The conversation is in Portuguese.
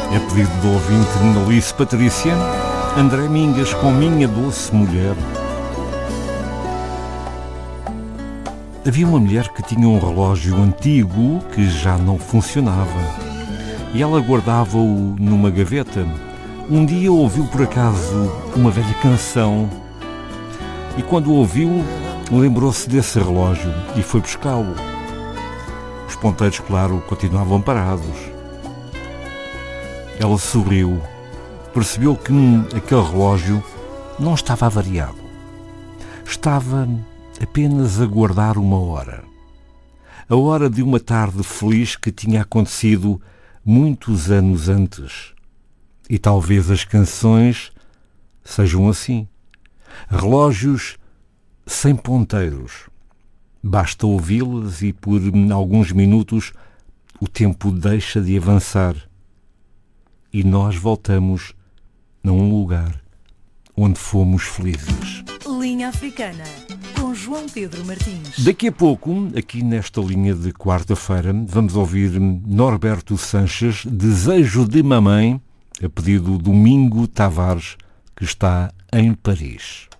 É pedido do ouvinte Nalice Patrícia, André Mingas com Minha Doce Mulher. Havia uma mulher que tinha um relógio antigo que já não funcionava e ela guardava-o numa gaveta. Um dia ouviu por acaso uma velha canção e quando o ouviu lembrou-se desse relógio e foi buscá-lo. Os ponteiros, claro, continuavam parados. Ela sorriu, percebeu que aquele relógio não estava avariado. Estava apenas a guardar uma hora. A hora de uma tarde feliz que tinha acontecido muitos anos antes. E talvez as canções sejam assim. Relógios sem ponteiros. Basta ouvi-las e por alguns minutos o tempo deixa de avançar. E nós voltamos a um lugar onde fomos felizes. Linha Africana, com João Pedro Martins. Daqui a pouco, aqui nesta linha de quarta-feira, vamos ouvir Norberto Sanches, Desejo de Mamãe, a pedido do Domingo Tavares, que está em Paris.